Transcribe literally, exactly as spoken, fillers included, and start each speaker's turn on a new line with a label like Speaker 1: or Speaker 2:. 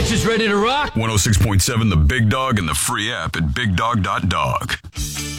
Speaker 1: bitches ready to rock?
Speaker 2: one oh six point seven The Big Dog and the free app at big dog dot dog.